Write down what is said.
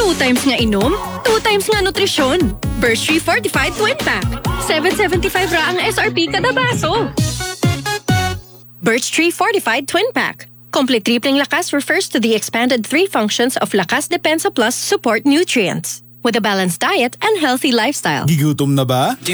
2 times nga inom, 2 times nga nutrisyon. Birch Tree Fortified Twin Pack. 7.75 ra ang SRP kada baso. Birch Tree Fortified Twin Pack. Complete tripling lakas refers to the expanded 3 functions of Lakas Depensa Plus support nutrients. With a balanced diet and healthy lifestyle. Gigutom na ba?